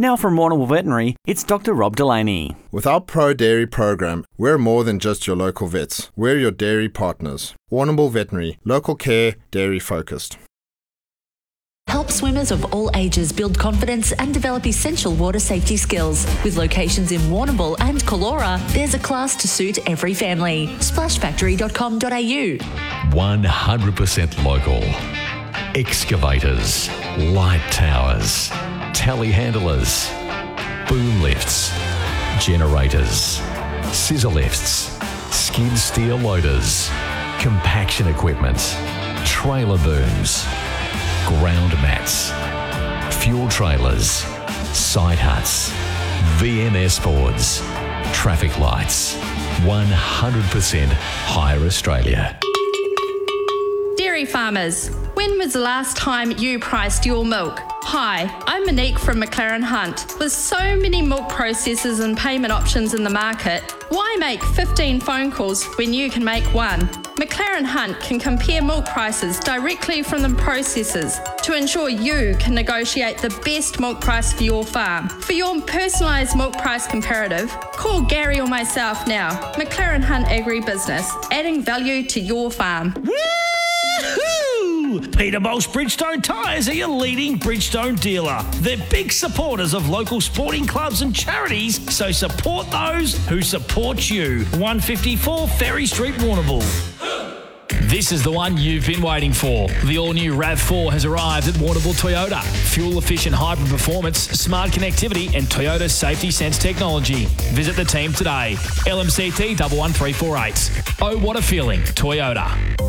Now from Warrnambool Veterinary, it's Dr. Rob Delaney. With our Pro Dairy program, we're more than just your local vets. We're your dairy partners. Warrnambool Veterinary, local care, dairy focused. Help swimmers of all ages build confidence and develop essential water safety skills. With locations in Warrnambool and Callora, there's a class to suit every family. Splashfactory.com.au. 100% local. Excavators, light towers, telehandlers, boom lifts, generators, scissor lifts, skid steer loaders, compaction equipment, trailer booms, ground mats, fuel trailers, side huts, VMS boards, traffic lights. 100% Hire Australia. Dairy farmers, when was the last time you priced your milk? Hi, I'm Monique from McLaren Hunt. With so many milk processors and payment options in the market, why make 15 phone calls when you can make one? McLaren Hunt can compare milk prices directly from the processors to ensure you can negotiate the best milk price for your farm. For your personalised milk price comparative, call Gary or myself now. McLaren Hunt Agribusiness, adding value to your farm. Peterbolt's Bridgestone Tyres are your leading Bridgestone dealer. They're big supporters of local sporting clubs and charities, so support those who support you. 154 Ferry Street, Warrnambool. This is the one you've been waiting for. The all-new RAV4 has arrived at Warrnambool Toyota. Fuel-efficient hybrid performance, smart connectivity and Toyota Safety Sense technology. Visit the team today. LMCT 11348. Oh, what a feeling. Toyota.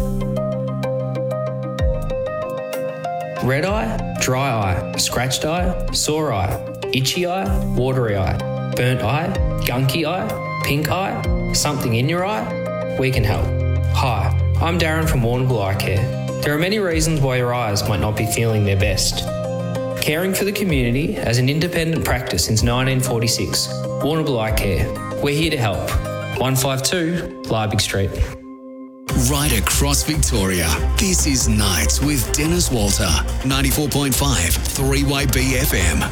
Red eye, dry eye, scratched eye, sore eye, itchy eye, watery eye, burnt eye, gunky eye, pink eye, something in your eye? We can help. Hi, I'm Darren from Warrnambool Eye Care. There are many reasons why your eyes might not be feeling their best. Caring for the community as an independent practice since 1946, Warrnambool Eye Care. We're here to help. 152 Liebig Street. Right across Victoria, this is Nights with Dennis Walter, 94.5 3YB FM.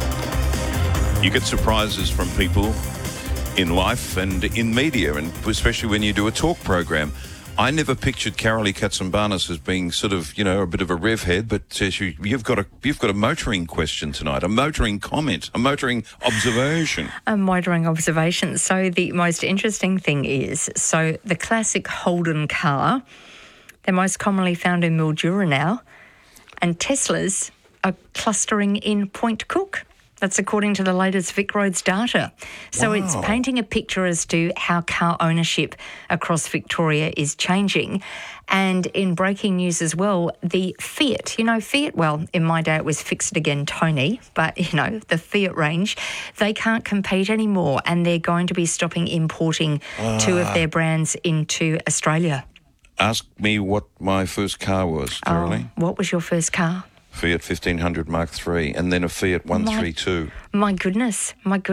You get surprises from people in life and in media, and especially when you do a talk program. I never pictured Carolee Katsimbarnis as being sort of, a bit of a rev head, but you've got a motoring question tonight, a motoring comment, a motoring observation. A motoring observation. So the most interesting thing is, the classic Holden car, they're most commonly found in Mildura now, and Teslas are clustering in Point Cook. That's according to the latest VicRoads data. So It's painting a picture as to how car ownership across Victoria is changing. And in breaking news as well, the Fiat, Fiat, well, in my day it was Fix It Again Tony, but, the Fiat range, they can't compete anymore and they're going to be stopping importing two of their brands into Australia. Ask me what my first car was, Carolee. What was your first car? Fiat 1500 Mark III, and then a Fiat 132. My goodness.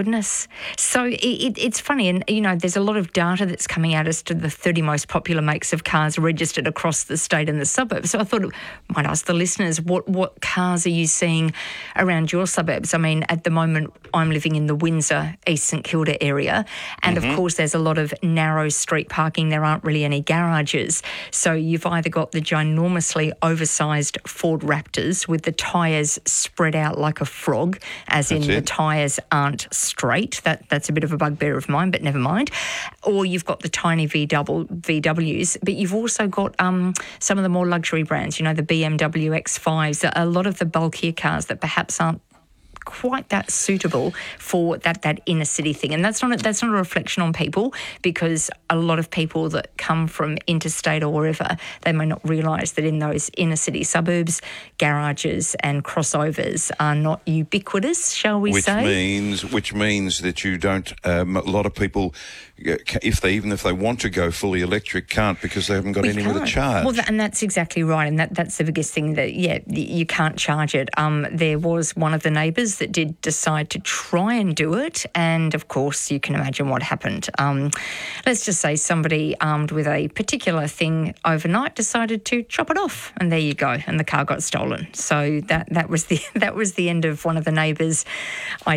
So it's funny, and, there's a lot of data that's coming out as to the 30 most popular makes of cars registered across the state and the suburbs. So I thought I might ask the listeners, what cars are you seeing around your suburbs? I mean, at the moment, I'm living in the Windsor, East St Kilda area, and of course there's a lot of narrow street parking. There aren't really any garages. So you've either got the ginormously oversized Ford Raptors with the tyres spread out like a frog, as in the tyres aren't straight. That's a bit of a bugbear of mine, but never mind. Or you've got the tiny VWs, but you've also got some of the more luxury brands, the BMW X5s, a lot of the bulkier cars that perhaps aren't quite that suitable for that inner city thing. And that's not a reflection on people, because a lot of people that come from interstate or wherever, they may not realise that in those inner city suburbs, garages and crossovers are not ubiquitous, shall we say? Which means that you don't, a lot of people, even if they want to go fully electric, can't, because they haven't got anywhere to charge. Well, and that's exactly right, and that's the biggest thing, that, you can't charge it. There was one of the neighbours that did decide to try and do it, and of course you can imagine what happened. Let's just say somebody armed with a particular thing overnight decided to chop it off, and there you go, and the car got stolen. So that was the end of one of the neighbours'